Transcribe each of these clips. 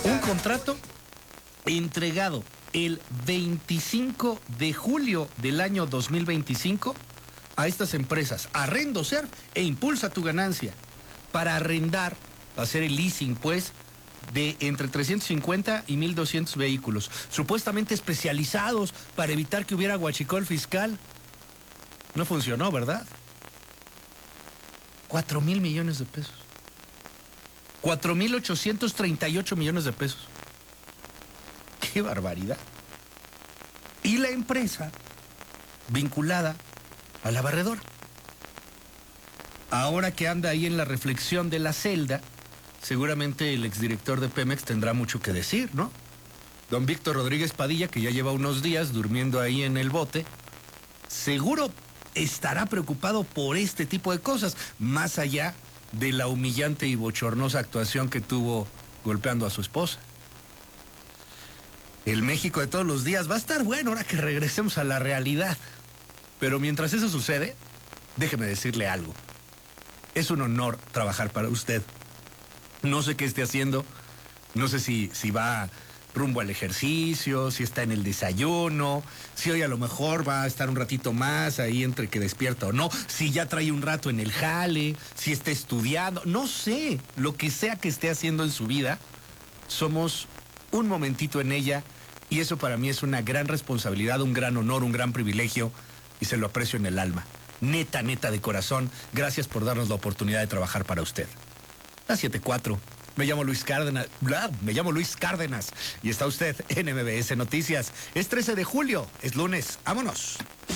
Un contrato entregado el 25 de julio del año 2025 a estas empresas, Arrendo Ser e Impulsa tu Ganancia, para arrendar, hacer el leasing, pues, de entre 350 y 1,200 vehículos, supuestamente especializados para evitar que hubiera huachicol fiscal. No funcionó, ¿verdad? 4,000 millones de pesos. 4,838 millones de pesos. ¡Qué barbaridad! Y la empresa vinculada a la barredora. Ahora que anda ahí en la reflexión de la celda, seguramente el exdirector de Pemex tendrá mucho que decir, ¿no? Don Víctor Rodríguez Padilla, que ya lleva unos días durmiendo ahí en el bote, seguro estará preocupado por este tipo de cosas, más allá de la humillante y bochornosa actuación que tuvo golpeando a su esposa. El México de todos los días va a estar bueno ahora que regresemos a la realidad. Pero mientras eso sucede, déjeme decirle algo. Es un honor trabajar para usted. No sé qué esté haciendo, no sé si va rumbo al ejercicio, si está en el desayuno, si hoy a lo mejor va a estar un ratito más ahí entre que despierta o no, si ya trae un rato en el jale, si está estudiando, no sé, lo que sea que esté haciendo en su vida, somos un momentito en ella y eso para mí es una gran responsabilidad, un gran honor, un gran privilegio y se lo aprecio en el alma. Neta, neta de corazón, gracias por darnos la oportunidad de trabajar para usted. Las 7:04. Me llamo Luis Cárdenas. Y está usted en MBS Noticias. Es 13 de julio, es lunes. ¡Vámonos!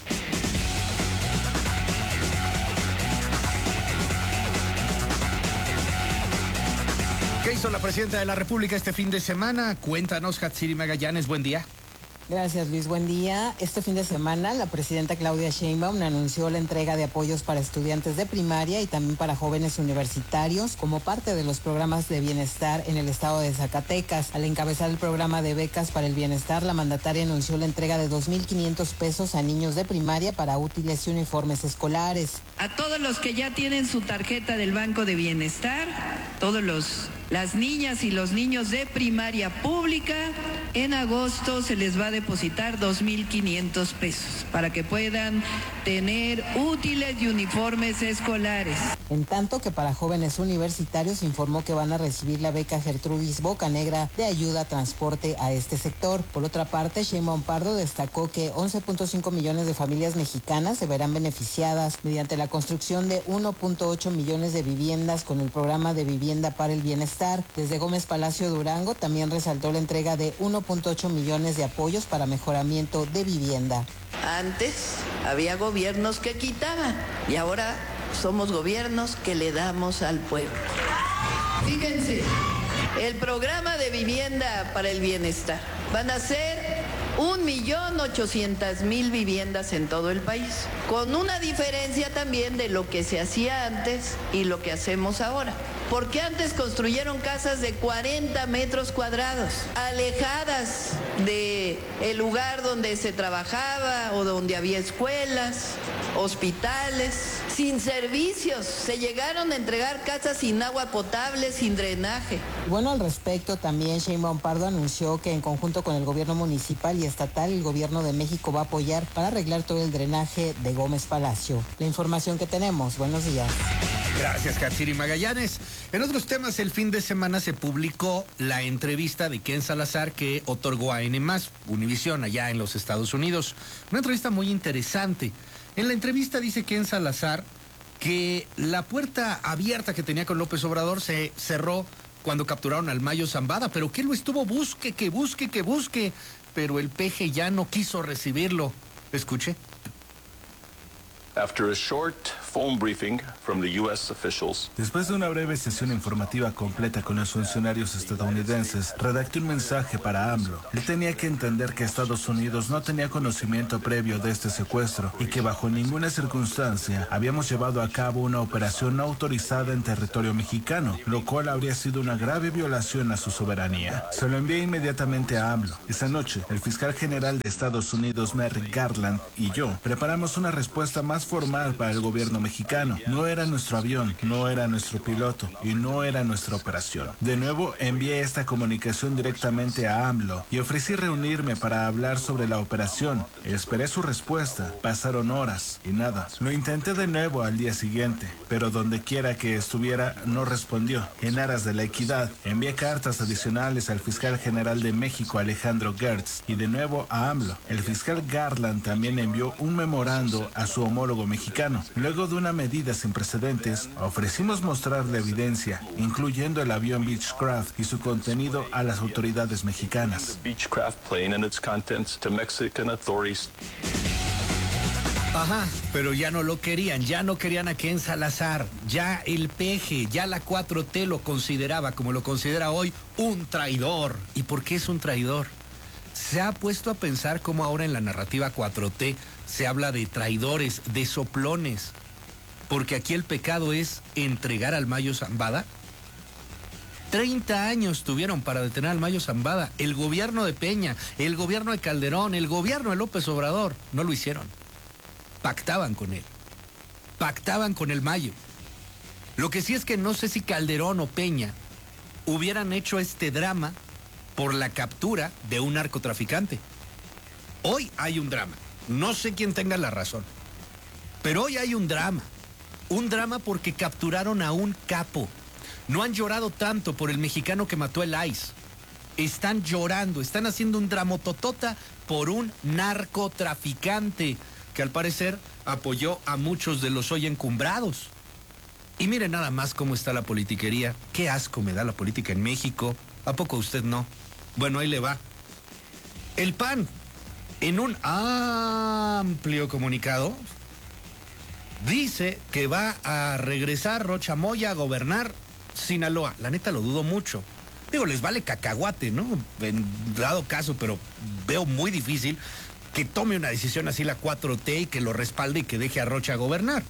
¿Qué hizo la presidenta de la República este fin de semana? Cuéntanos, Hatsiri Magallanes. Buen día. Gracias, Luis. Buen día. Este fin de semana, la presidenta Claudia Sheinbaum anunció la entrega de apoyos para estudiantes de primaria y también para jóvenes universitarios como parte de los programas de bienestar en el estado de Zacatecas. Al encabezar el programa de becas para el bienestar, la mandataria anunció la entrega de 2,500 pesos a niños de primaria para útiles y uniformes escolares. A todos los que ya tienen su tarjeta del Banco de Bienestar, las niñas y los niños de primaria pública, en agosto se les va a depositar 2,500 pesos para que puedan tener útiles y uniformes escolares. En tanto que para jóvenes universitarios informó que van a recibir la beca Gertrudis Bocanegra de ayuda a transporte a este sector. Por otra parte, Sheinbaum Pardo destacó que 11.5 millones de familias mexicanas se verán beneficiadas mediante la construcción de 1.8 millones de viviendas con el programa de vivienda para el bienestar. Desde Gómez Palacio Durango también resaltó la entrega de 1.8 millones de apoyos para mejoramiento de vivienda. Antes había gobiernos que quitaban y ahora somos gobiernos que le damos al pueblo. Fíjense, el programa de vivienda para el bienestar van a ser 1,800,000 viviendas en todo el país, con una diferencia también de lo que se hacía antes y lo que hacemos ahora. Porque antes construyeron casas de 40 metros cuadrados, alejadas del lugar donde se trabajaba o donde había escuelas, hospitales, sin servicios. Se llegaron a entregar casas sin agua potable, sin drenaje. Bueno, al respecto también Sheinbaum Pardo anunció que en conjunto con el gobierno municipal y estatal, el gobierno de México va a apoyar para arreglar todo el drenaje de Gómez Palacio. La información que tenemos. Buenos días. Gracias, Hatsiri Magallanes. En otros temas, el fin de semana se publicó la entrevista de Ken Salazar que otorgó a N+, Univisión, allá en los Estados Unidos. Una entrevista muy interesante. En la entrevista dice Ken Salazar que la puerta abierta que tenía con López Obrador se cerró cuando capturaron al Mayo Zambada, pero que él lo estuvo busque, pero el peje ya no quiso recibirlo. Escuche. After a short phone briefing from the U.S. officials, después de una breve sesión informativa completa con los funcionarios estadounidenses, redacté un mensaje para AMLO. Él tenía que entender que Estados Unidos no tenía conocimiento previo de este secuestro y que bajo ninguna circunstancia habíamos llevado a cabo una operación no autorizada en territorio mexicano, lo cual habría sido una grave violación a su soberanía. Se lo envié inmediatamente a AMLO. Esa noche, el fiscal general de Estados Unidos, Merrick Garland, y yo preparamos una respuesta más formal para el gobierno mexicano. No era nuestro avión, no era nuestro piloto y no era nuestra operación. De nuevo, envié esta comunicación directamente a AMLO y ofrecí reunirme para hablar sobre la operación. Esperé su respuesta. Pasaron horas y nada. Lo intenté de nuevo al día siguiente, pero donde quiera que estuviera no respondió. En aras de la equidad, envié cartas adicionales al fiscal general de México, Alejandro Gertz, y de nuevo a AMLO. El fiscal Garland también envió un memorando a su homólogo mexicano. Luego de una medida sin precedentes, ofrecimos mostrar la evidencia, incluyendo el avión Beechcraft y su contenido a las autoridades mexicanas. Ajá, pero ya no lo querían, ya no querían a Ken Salazar, ya el peje, ya la 4T lo consideraba, como lo considera hoy, un traidor. ¿Y por qué es un traidor? ¿Se ha puesto a pensar cómo ahora en la narrativa 4T se habla de traidores, de soplones? Porque aquí el pecado es entregar al Mayo Zambada. 30 años tuvieron para detener al Mayo Zambada. El gobierno de Peña, el gobierno de Calderón, el gobierno de López Obrador, no lo hicieron. Pactaban con él, pactaban con el Mayo. Lo que sí es que no sé si Calderón o Peña hubieran hecho este drama por la captura de un narcotraficante. Hoy hay un drama, no sé quién tenga la razón, pero hoy hay un drama porque capturaron a un capo. No han llorado tanto por el mexicano que mató el ICE. Están llorando, están haciendo un dramototota por un narcotraficante que al parecer apoyó a muchos de los hoy encumbrados. Y miren nada más cómo está la politiquería. Qué asco me da la política en México. ¿A poco usted no? Bueno, ahí le va. El PAN, en un amplio comunicado, dice que va a regresar Rocha Moya a gobernar Sinaloa. La neta lo dudo mucho. Digo, les vale cacahuate, ¿no? En dado caso, pero veo muy difícil que tome una decisión así la 4T y que lo respalde y que deje a Rocha gobernar.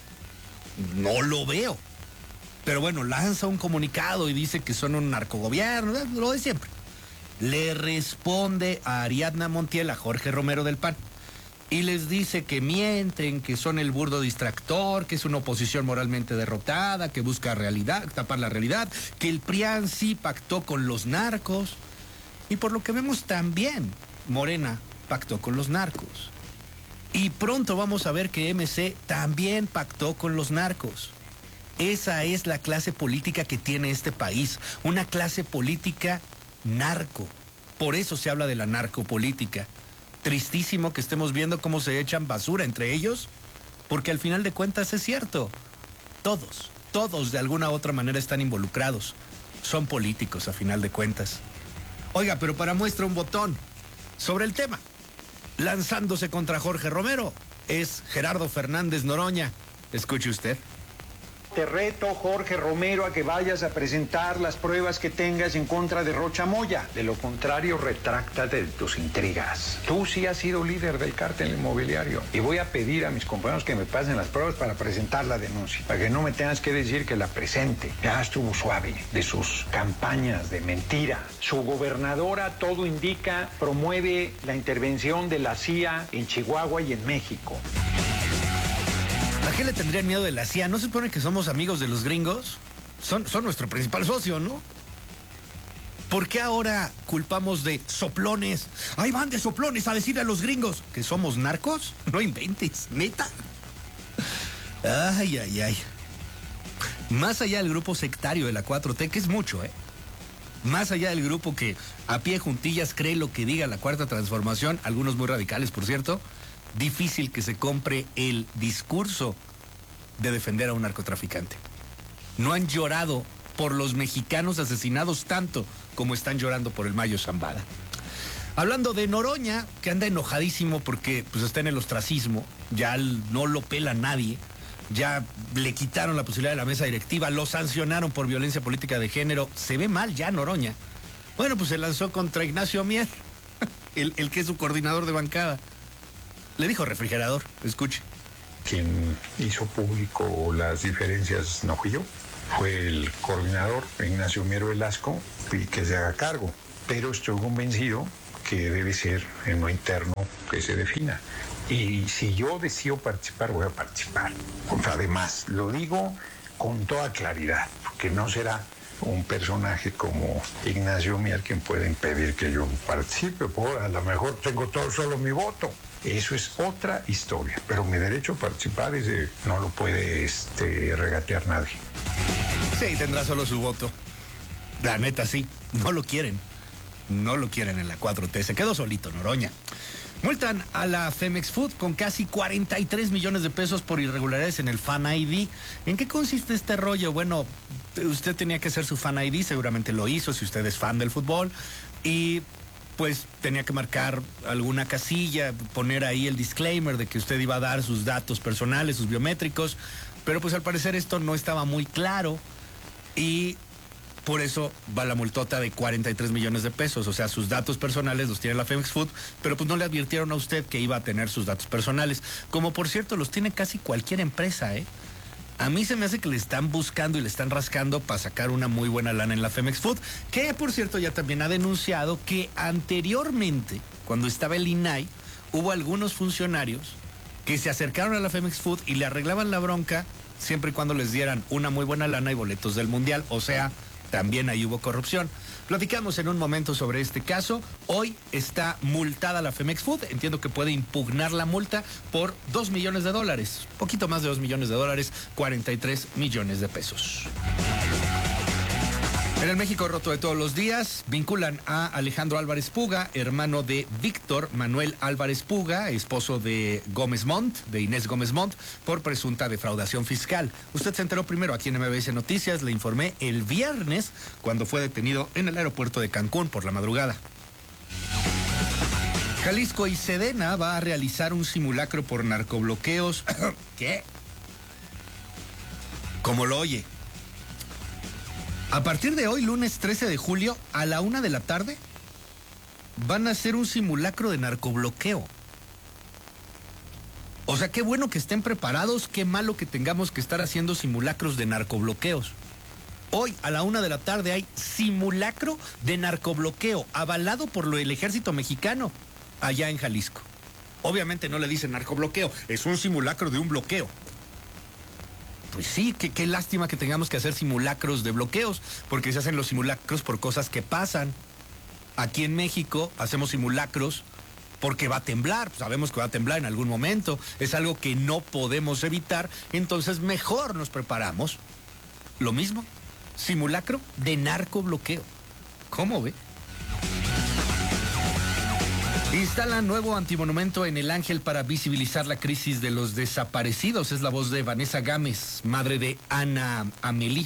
No lo veo. Pero bueno, lanza un comunicado y dice que son un narcogobierno, lo de siempre. Le responde a Ariadna Montiel, a Jorge Romero del PAN, y les dice que mienten, que son el burdo distractor, que es una oposición moralmente derrotada, que busca realidad, tapar la realidad, que el PRIAN sí pactó con los narcos. Y por lo que vemos también, Morena pactó con los narcos. Y pronto vamos a ver que MC también pactó con los narcos. Esa es la clase política que tiene este país, una clase política narco. Por eso se habla de la narcopolítica. Tristísimo que estemos viendo cómo se echan basura entre ellos, porque al final de cuentas es cierto. Todos de alguna u otra manera están involucrados. Son políticos a final de cuentas. Oiga, pero para muestra un botón sobre el tema. Lanzándose contra Jorge Romero es Gerardo Fernández Noroña. Escuche usted. Te reto, Jorge Romero, a que vayas a presentar las pruebas que tengas en contra de Rocha Moya. De lo contrario, retráctate de tus intrigas. Tú sí has sido líder del cártel inmobiliario. Y voy a pedir a mis compañeros que me pasen las pruebas para presentar la denuncia. Para que no me tengas que decir que la presente. Ya estuvo suave de sus campañas de mentira. Su gobernadora, todo indica, promueve la intervención de la CIA en Chihuahua y en México. ¿A qué le tendrían miedo de la CIA? ¿No se supone que somos amigos de los gringos? Son nuestro principal socio, ¿no? ¿Por qué ahora culpamos de soplones? Ahí van de soplones a decirle a los gringos que somos narcos. No inventes, neta. Ay. Más allá del grupo sectario de la 4T, que es mucho, más allá del grupo que a pie juntillas cree lo que diga la Cuarta Transformación, algunos muy radicales, por cierto, difícil que se compre el discurso de defender a un narcotraficante. No han llorado por los mexicanos asesinados tanto como están llorando por el Mayo Zambada. Hablando de Noroña, que anda enojadísimo porque pues, está en el ostracismo, ya no lo pela nadie, ya le quitaron la posibilidad de la mesa directiva, lo sancionaron por violencia política de género, se ve mal ya Noroña. Bueno, pues se lanzó contra Ignacio Mier, el que es su coordinador de bancada. Le dijo refrigerador, escuche. Quien hizo público las diferencias no fui yo, fue el coordinador Ignacio Mier Velasco y que se haga cargo. Pero estoy convencido que debe ser en lo interno que se defina. Y si yo decido participar, voy a participar. Además, lo digo con toda claridad, porque no será un personaje como Ignacio Mier quien puede impedir que yo participe. A lo mejor tengo solo mi voto. Eso es otra historia. Pero mi derecho a participar no lo puede regatear nadie. Sí, tendrá solo su voto. La neta, sí. No lo quieren. No lo quieren en la 4T. Se quedó solito, Noroña. Multan a la Femex Food con casi 43 millones de pesos por irregularidades en el Fan ID. ¿En qué consiste este rollo? Bueno, usted tenía que hacer su Fan ID, seguramente lo hizo si usted es fan del fútbol, y pues tenía que marcar alguna casilla, poner ahí el disclaimer de que usted iba a dar sus datos personales, sus biométricos, pero pues al parecer esto no estaba muy claro y por eso va la multota de 43 millones de pesos. O sea, sus datos personales los tiene la Femex Food, pero pues no le advirtieron a usted que iba a tener sus datos personales. Como por cierto, los tiene casi cualquier empresa, ¿eh? A mí se me hace que le están buscando y le están rascando para sacar una muy buena lana en la Femex Food, que por cierto ya también ha denunciado que anteriormente, cuando estaba el INAI, hubo algunos funcionarios que se acercaron a la Femex Food y le arreglaban la bronca siempre y cuando les dieran una muy buena lana y boletos del Mundial. O sea, también ahí hubo corrupción. Platicamos en un momento sobre este caso. Hoy está multada la Femex Food. Entiendo que puede impugnar la multa por $2 millones. Poquito más de $2 millones, 43 millones de pesos. En el México roto de todos los días, vinculan a Alejandro Álvarez Puga, hermano de Víctor Manuel Álvarez Puga, esposo de Gómez Montt, de Inés Gómez Montt, por presunta defraudación fiscal. Usted se enteró primero aquí en MBS Noticias, le informé el viernes cuando fue detenido en el aeropuerto de Cancún por la madrugada. Jalisco y Sedena va a realizar un simulacro por narcobloqueos. ¿Qué? Como lo oye. A partir de hoy, lunes 13 de julio, a la 1 de la tarde, van a hacer un simulacro de narcobloqueo. O sea, qué bueno que estén preparados, qué malo que tengamos que estar haciendo simulacros de narcobloqueos. Hoy, a la 1 de la tarde, hay simulacro de narcobloqueo, avalado por el ejército mexicano, allá en Jalisco. Obviamente no le dicen narcobloqueo, es un simulacro de un bloqueo. Pues sí, qué lástima que tengamos que hacer simulacros de bloqueos, porque se hacen los simulacros por cosas que pasan. Aquí en México hacemos simulacros porque va a temblar, sabemos que va a temblar en algún momento, es algo que no podemos evitar, entonces mejor nos preparamos. Lo mismo, simulacro de narcobloqueo. ¿Cómo ve? Instalan nuevo antimonumento en El Ángel para visibilizar la crisis de los desaparecidos. Es la voz de Vanessa Gámez, madre de Ana Amelie.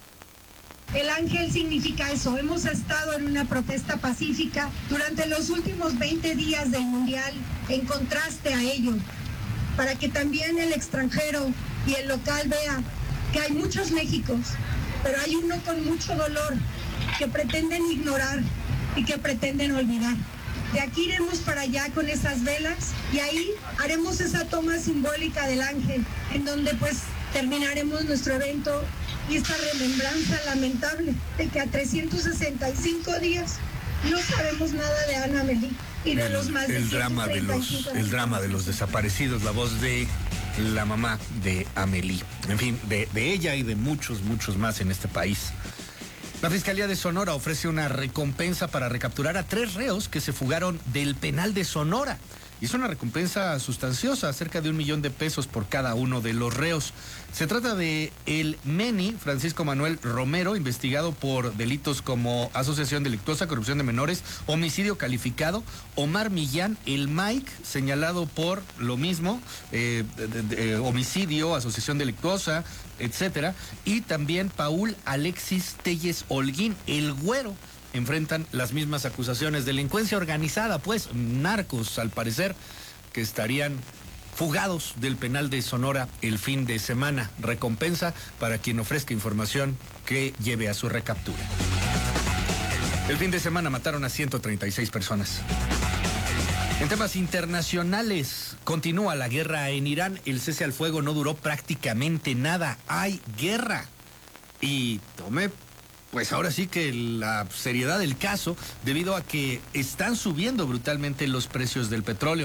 El Ángel significa eso. Hemos estado en una protesta pacífica durante los últimos 20 días del Mundial, en contraste a ello, para que también el extranjero y el local vea que hay muchos Méxicos, pero hay uno con mucho dolor que pretenden ignorar y que pretenden olvidar. De aquí iremos para allá con esas velas y ahí haremos esa toma simbólica del ángel, en donde pues terminaremos nuestro evento y esta remembranza lamentable de que a 365 días no sabemos nada de Ana Amelie y de los más de el drama de los desaparecidos, la voz de la mamá de Amelie. En fin, de ella y de muchos más en este país. La Fiscalía de Sonora ofrece una recompensa para recapturar a 3 reos que se fugaron del penal de Sonora. Y es una recompensa sustanciosa, cerca de $1 millón por cada uno de los reos. Se trata de el Meni, Francisco Manuel Romero, investigado por delitos como asociación delictuosa, corrupción de menores, homicidio calificado. Omar Millán, el Mike, señalado por lo mismo, homicidio, asociación delictuosa, etcétera. Y también Paul Alexis Telles Holguín, el Güero. Enfrentan las mismas acusaciones. Delincuencia organizada, pues, narcos, al parecer, que estarían fugados del penal de Sonora el fin de semana. Recompensa para quien ofrezca información que lleve a su recaptura. El fin de semana mataron a 136 personas. En temas internacionales, continúa la guerra en Irán. El cese al fuego no duró prácticamente nada. Hay guerra. Y tome pues ahora sí que la seriedad del caso, debido a que están subiendo brutalmente los precios del petróleo.